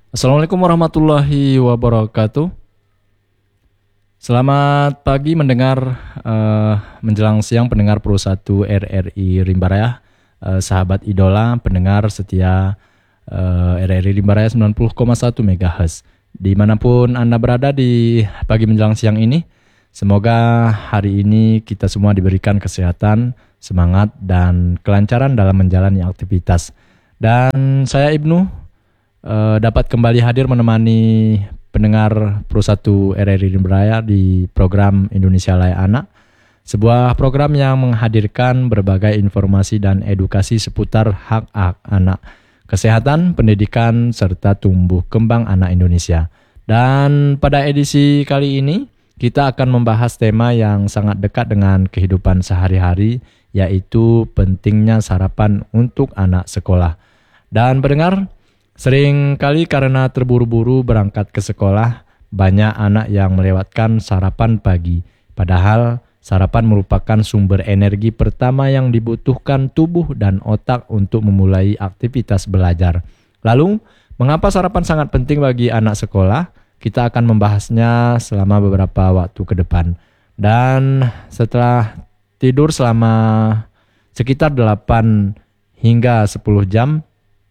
Assalamualaikum warahmatullahi wabarakatuh. Selamat pagi menjelang siang pendengar Pro 1 RRI Rimbaraya, sahabat idola pendengar setia RRI Rimbaraya 90,1 MHz. Dimanapun Anda berada di pagi menjelang siang ini, semoga hari ini kita semua diberikan kesehatan, semangat, dan kelancaran dalam menjalani aktivitas. Dan saya Ibnu dapat kembali hadir menemani pendengar Pro 1 RRI Rimbaraya di program Indonesia Layak Anak, sebuah program yang menghadirkan berbagai informasi dan edukasi seputar hak-hak anak, kesehatan, pendidikan, serta tumbuh kembang anak Indonesia. Dan pada edisi kali ini, kita akan membahas tema yang sangat dekat dengan kehidupan sehari-hari, yaitu pentingnya sarapan untuk anak sekolah. Dan pendengar, sering kali karena terburu-buru berangkat ke sekolah, banyak anak yang melewatkan sarapan pagi. Padahal sarapan merupakan sumber energi pertama yang dibutuhkan tubuh dan otak untuk memulai aktivitas belajar. Lalu, mengapa sarapan sangat penting bagi anak sekolah? Kita akan membahasnya selama beberapa waktu ke depan. Dan setelah tidur selama sekitar 8 hingga 10 jam,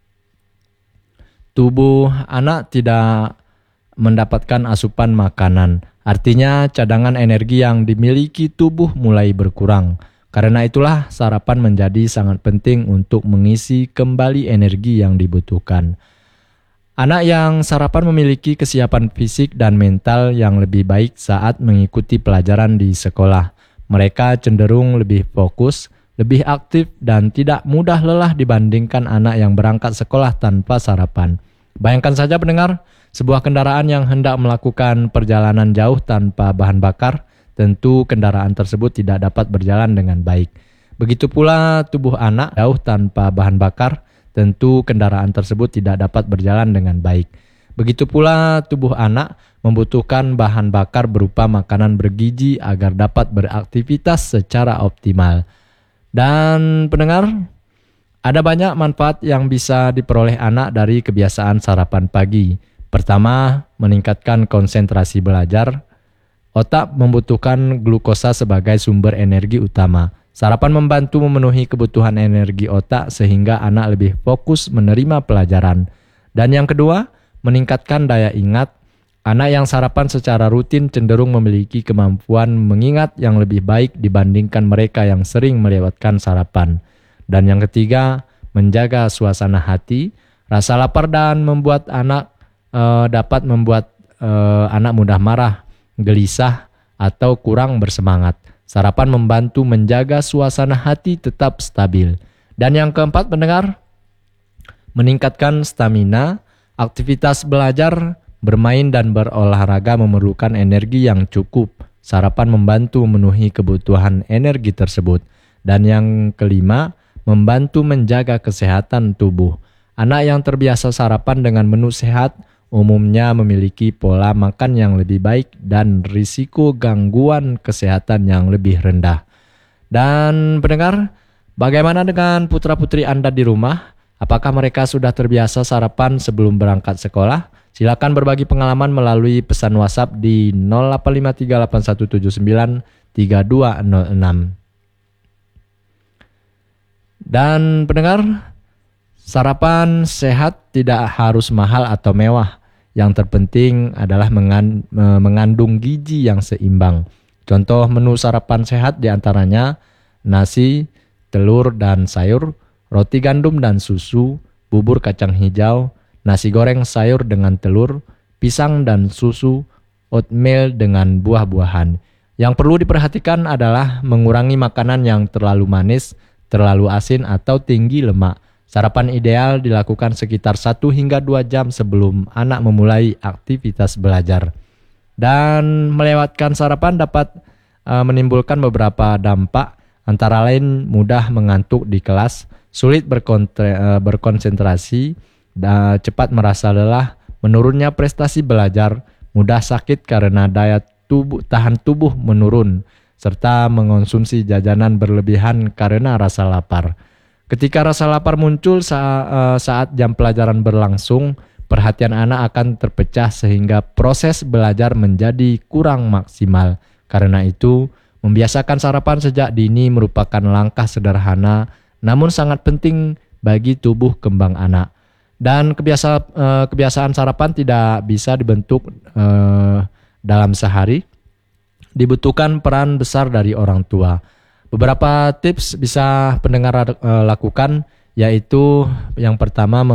tubuh anak tidak mendapatkan asupan makanan. Artinya cadangan energi yang dimiliki tubuh mulai berkurang. Karena itulah sarapan menjadi sangat penting untuk mengisi kembali energi yang dibutuhkan. Anak yang sarapan memiliki kesiapan fisik dan mental yang lebih baik saat mengikuti pelajaran di sekolah. Mereka cenderung lebih fokus, lebih aktif, dan tidak mudah lelah dibandingkan anak yang berangkat sekolah tanpa sarapan. Bayangkan saja pendengar, sebuah kendaraan yang hendak melakukan perjalanan jauh tanpa bahan bakar, tentu kendaraan tersebut tidak dapat berjalan dengan baik. Begitu pula tubuh anak jauh tanpa bahan bakar, tentu kendaraan tersebut tidak dapat berjalan dengan baik. Begitu pula tubuh anak membutuhkan bahan bakar berupa makanan bergizi agar dapat beraktivitas secara optimal. Dan pendengar, ada banyak manfaat yang bisa diperoleh anak dari kebiasaan sarapan pagi. Pertama, meningkatkan konsentrasi belajar. Otak membutuhkan glukosa sebagai sumber energi utama. Sarapan membantu memenuhi kebutuhan energi otak sehingga anak lebih fokus menerima pelajaran. Dan yang kedua, meningkatkan daya ingat. Anak yang sarapan secara rutin cenderung memiliki kemampuan mengingat yang lebih baik dibandingkan mereka yang sering melewatkan sarapan. Dan yang ketiga, menjaga suasana hati. Rasa lapar dan membuat anak dapat membuat anak mudah marah, gelisah, atau kurang bersemangat. Sarapan membantu menjaga suasana hati tetap stabil. Dan yang keempat pendengar, meningkatkan stamina. Aktivitas belajar, bermain, dan berolahraga memerlukan energi yang cukup. Sarapan membantu memenuhi kebutuhan energi tersebut. Dan yang kelima, membantu menjaga kesehatan tubuh. Anak yang terbiasa sarapan dengan menu sehat umumnya memiliki pola makan yang lebih baik dan risiko gangguan kesehatan yang lebih rendah. Dan pendengar, bagaimana dengan putra-putri Anda di rumah? Apakah mereka sudah terbiasa sarapan sebelum berangkat sekolah? Silakan berbagi pengalaman melalui pesan WhatsApp di 085381793206. Dan pendengar, sarapan sehat tidak harus mahal atau mewah. Yang terpenting adalah mengandung gizi yang seimbang. Contoh menu sarapan sehat diantaranya nasi, telur dan sayur, roti gandum dan susu, bubur kacang hijau, nasi goreng sayur dengan telur, pisang dan susu, oatmeal dengan buah-buahan. Yang perlu diperhatikan adalah mengurangi makanan yang terlalu manis, terlalu asin, atau tinggi lemak. Sarapan ideal dilakukan sekitar 1 hingga 2 jam sebelum anak memulai aktivitas belajar. Dan melewatkan sarapan dapat menimbulkan beberapa dampak, antara lain mudah mengantuk di kelas, sulit berkonsentrasi, cepat merasa lelah, menurunnya prestasi belajar, mudah sakit karena daya tahan tubuh menurun, serta mengonsumsi jajanan berlebihan karena rasa lapar. Ketika rasa lapar muncul saat jam pelajaran berlangsung, perhatian anak akan terpecah sehingga proses belajar menjadi kurang maksimal. Karena itu, membiasakan sarapan sejak dini merupakan langkah sederhana namun sangat penting bagi tubuh kembang anak. Dan kebiasaan sarapan tidak bisa dibentuk dalam sehari. Dibutuhkan peran besar dari orang tua. Beberapa tips bisa pendengar lakukan, yaitu yang pertama